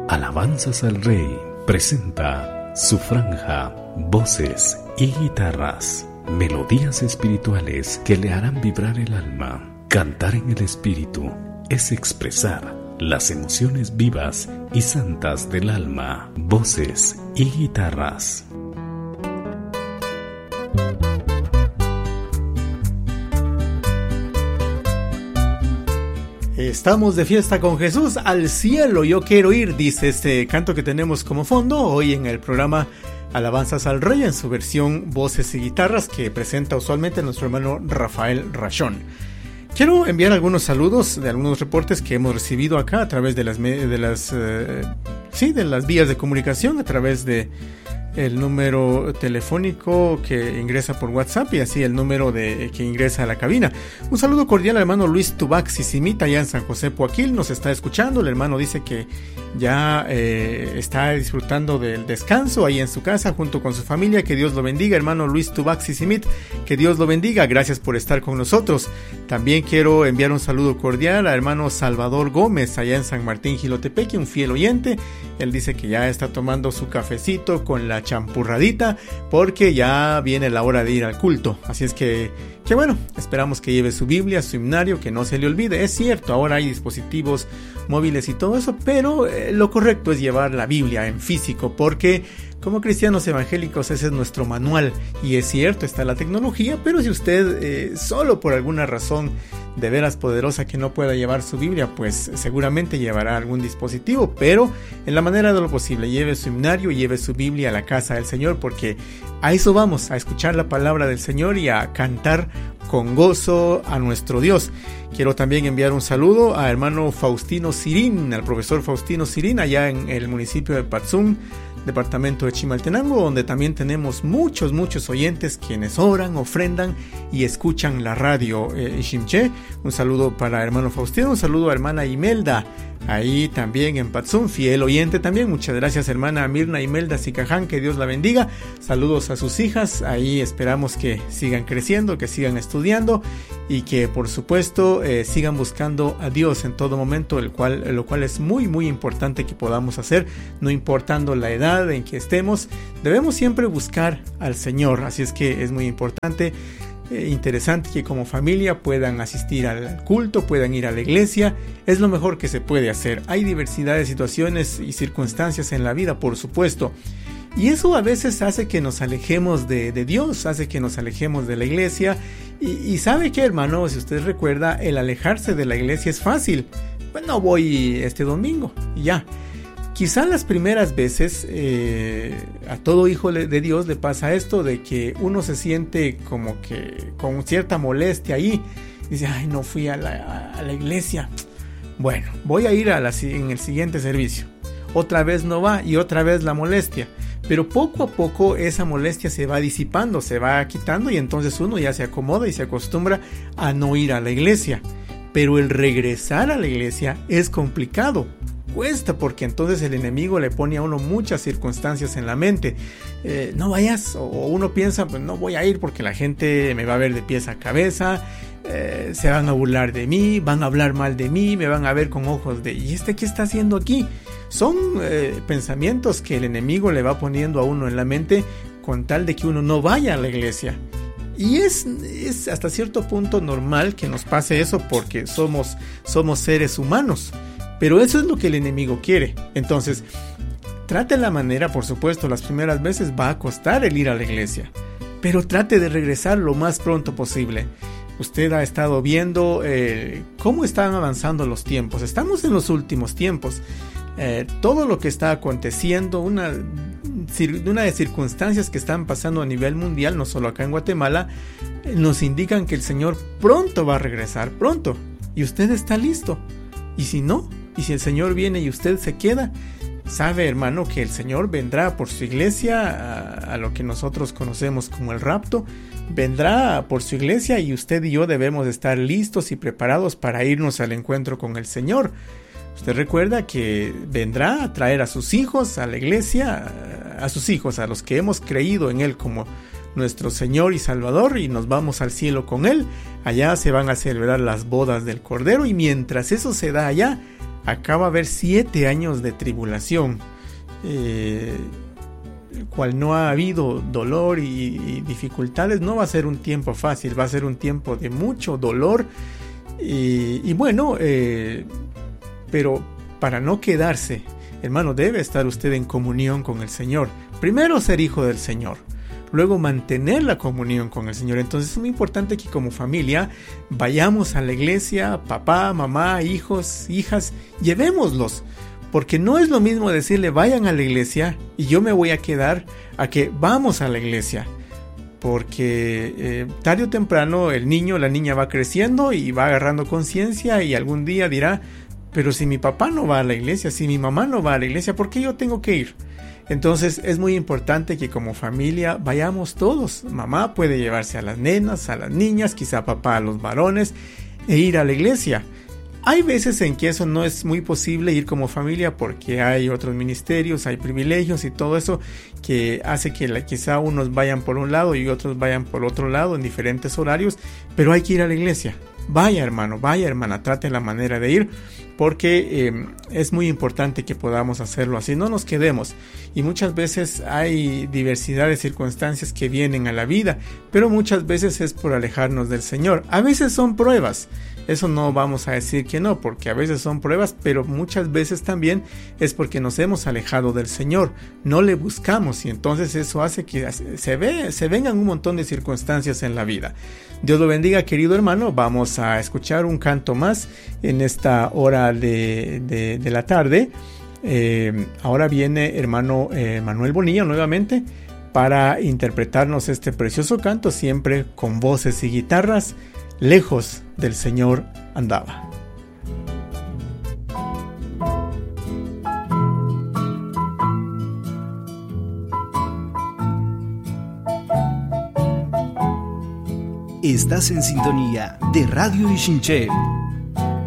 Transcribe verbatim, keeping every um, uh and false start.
Alabanzas al Rey presenta su franja, voces y guitarras, melodías espirituales que le harán vibrar el alma. Cantar en el espíritu es expresar las emociones vivas y santas del alma, voces y guitarras. Estamos de fiesta con Jesús, al cielo yo quiero ir, dice este canto que tenemos como fondo hoy en el programa Alabanzas al Rey en su versión voces y guitarras que presenta usualmente nuestro hermano Rafael Rachón. Quiero enviar algunos saludos de algunos reportes que hemos recibido acá a través de las de las eh, sí, de las vías de comunicación, a través de el número telefónico que ingresa por WhatsApp y así el número de que ingresa a la cabina. Un saludo cordial al hermano Luis Tubac Sisimita allá en San José Poaquil, nos está escuchando. El hermano dice que ya eh, está disfrutando del descanso ahí en su casa junto con su familia. Que Dios lo bendiga, hermano Luis Tubac Sisimit, que Dios lo bendiga, gracias por estar con nosotros. También quiero enviar un saludo cordial al hermano Salvador Gómez allá en San Martín Jilotepeque, un fiel oyente. Él dice que ya está tomando su cafecito con la champurradita porque ya viene la hora de ir al culto. Así es que, que bueno, esperamos que lleve su Biblia, su himnario, que no se le olvide. Es cierto, ahora hay dispositivos móviles y todo eso, pero eh, lo correcto es llevar la Biblia en físico porque como cristianos evangélicos ese es nuestro manual. Y es cierto, está la tecnología, pero si usted eh, solo por alguna razón de veras poderosa que no pueda llevar su Biblia, pues seguramente llevará algún dispositivo, pero en la manera de lo posible lleve su himnario, lleve su Biblia a la casa del Señor, porque a eso vamos, a escuchar la palabra del Señor y a cantar con gozo a nuestro Dios. Quiero también enviar un saludo a hermano Faustino Sirín, al profesor Faustino Sirín, allá en el municipio de Patzún, departamento de Chimaltenango, donde también tenemos muchos, muchos oyentes quienes oran, ofrendan y escuchan la radio eh, Ishimche. Un saludo para hermano Faustino, un saludo a hermana Imelda, ahí también en Patzún, fiel oyente también. Muchas gracias hermana Mirna Imelda Sicaján, que Dios la bendiga. Saludos a sus hijas, ahí esperamos que sigan creciendo, que sigan estudiando y que por supuesto eh, sigan buscando a Dios en todo momento, el cual, lo cual es muy muy importante que podamos hacer, no importando la edad en que estemos, debemos siempre buscar al Señor. Así es que es muy importante, eh, interesante que como familia puedan asistir al culto, puedan ir a la iglesia, es lo mejor que se puede hacer. Hay diversidad de situaciones y circunstancias en la vida, por supuesto, y eso a veces hace que nos alejemos de, de Dios, hace que nos alejemos de la iglesia. Y, y sabe que, hermano, si usted recuerda, el alejarse de la iglesia es fácil. Pues no voy este domingo y ya. Quizá las primeras veces eh, a todo hijo de Dios le pasa esto de que uno se siente como que con cierta molestia ahí. Dice, ay, no fui a la, a la iglesia. Bueno, voy a ir a la, en el siguiente servicio. Otra vez no va y otra vez la molestia. Pero poco a poco esa molestia se va disipando, se va quitando y entonces uno ya se acomoda y se acostumbra a no ir a la iglesia. Pero el regresar a la iglesia es complicado. Cuesta porque entonces el enemigo le pone a uno muchas circunstancias en la mente. Eh, no vayas, o uno piensa, pues no voy a ir porque la gente me va a ver de pies a cabeza, eh, se van a burlar de mí, van a hablar mal de mí, me van a ver con ojos de ¿y este qué está haciendo aquí? Son eh, pensamientos que el enemigo le va poniendo a uno en la mente con tal de que uno no vaya a la iglesia. Y es, es hasta cierto punto normal que nos pase eso porque somos, somos seres humanos. Pero eso es lo que el enemigo quiere. Entonces, trate la manera, por supuesto, las primeras veces va a costar el ir a la iglesia. Pero trate de regresar lo más pronto posible. Usted ha estado viendo eh, cómo están avanzando los tiempos. Estamos en los últimos tiempos. Eh, todo lo que está aconteciendo, una, una de circunstancias que están pasando a nivel mundial, no solo acá en Guatemala, eh, nos indican que el Señor pronto va a regresar, pronto. Y usted está listo. Y si no, y si el Señor viene y usted se queda, sabe, hermano, que el Señor vendrá por su iglesia a, a lo que nosotros conocemos como el rapto. Vendrá por su iglesia y usted y yo debemos estar listos y preparados para irnos al encuentro con el Señor. Usted recuerda que vendrá a traer a sus hijos a la iglesia, a sus hijos, a los que hemos creído en Él como nuestro Señor y Salvador, y nos vamos al cielo con Él. Allá se van a celebrar las bodas del Cordero, y mientras eso se da allá, acá va a haber siete años de tribulación, eh, el cual no ha habido dolor y, y dificultades. No va a ser un tiempo fácil, va a ser un tiempo de mucho dolor y, y bueno, eh, pero para no quedarse, hermano, debe estar usted en comunión con el Señor. Primero ser hijo del Señor, luego mantener la comunión con el Señor. Entonces es muy importante que como familia vayamos a la iglesia, papá, mamá, hijos, hijas, llevémoslos. Porque no es lo mismo decirle vayan a la iglesia y yo me voy a quedar, a que vamos a la iglesia. Porque eh, tarde o temprano el niño, la niña va creciendo y va agarrando conciencia y algún día dirá, pero si mi papá no va a la iglesia, si mi mamá no va a la iglesia, ¿por qué yo tengo que ir? Entonces es muy importante que como familia vayamos todos. Mamá puede llevarse a las nenas, a las niñas, quizá papá a los varones, e ir a la iglesia. Hay veces en que eso no es muy posible, ir como familia, porque hay otros ministerios, hay privilegios y todo eso que hace que la, quizá unos vayan por un lado y otros vayan por otro lado en diferentes horarios, pero hay que ir a la iglesia. Vaya hermano, vaya hermana, trate la manera de ir, porque eh, es muy importante que podamos hacerlo así, no nos quedemos. Y muchas veces hay diversidad de circunstancias que vienen a la vida, pero muchas veces es por alejarnos del Señor. A veces son pruebas, eso no vamos a decir que no, porque a veces son pruebas, pero muchas veces también es porque nos hemos alejado del Señor, no le buscamos, y entonces eso hace que se, ve, se vengan un montón de circunstancias en la vida. Dios lo bendiga, querido hermano. Vamos a escuchar un canto más en esta hora de, de, de la tarde. Eh, ahora viene hermano eh, Manuel Bonilla nuevamente para interpretarnos este precioso canto, siempre con voces y guitarras. Lejos del Señor andaba. Estás en sintonía de Radio Ixinche,